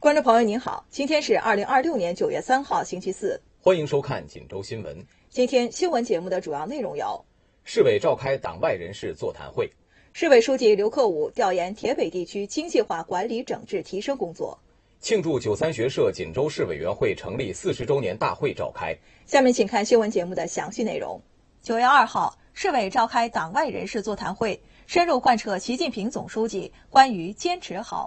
观众朋友您好，今天是2026年9月3号星期四， 欢迎收看锦州新闻。 今天新闻节目的主要内容有： 市委召开党外人士座谈会， 市委书记刘克武调研铁北地区精细化管理整治提升工作， 庆祝93学社锦州市委员会成立40周年大会召开。 下面请看新闻节目的详细内容。9月2号，市委召开党外人士座谈会，深入贯彻习近平总书记关于坚持好、